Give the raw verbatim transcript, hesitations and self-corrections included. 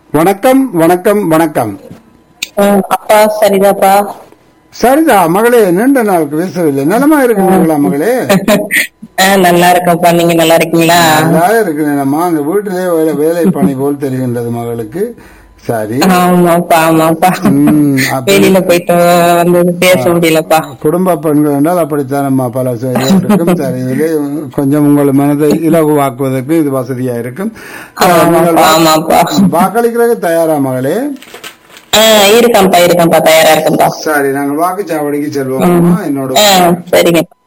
வணக்கம் வணக்கம் வணக்கம். ம், அப்பா சரிதாப்பா. சரிதா மகளே, நீண்ட நாளுக்கு பேசவில்லை. நலமா இருக்கிறீங்களா மகளே? ஆ, நல்லா இருக்கேன்ப்பா, நீங்க நல்லா இருக்கீங்களா? நல்லா இருக்கிறேன்மா. அந்த வீட்டிலே வேலை வேலை பணி போல் தெரிகின்றது மகளுக்கு. சரி. ஆமாப்பா ஆமாப்பா, ம், அப்ப வெளியில போயிட்டு வந்து பேச முடியலப்பா. குடும்ப பெண்கள் என்றால் அப்படித்தானம்மா, பல செயல்கள் இருக்கும். சரி, இதிலே கொஞ்சம் உங்கள் மனதை இலகுவாக்குவதற்கு இது வசதியா இருக்கும். நீங்கள் ஆமாப்பா ஆமாப்பா. வாக்களிக்கிறதுக்கு தயாரா மகளே? ஆ, இருக்கேன்ப்பா இருக்கேன்ப்பா, தயாரா இருக்கேன்ப்பா. சரி, நாங்கள் வாக்குச்சாவடிக்கு செல்வோம். என்னோட ஆ, சரிங்க.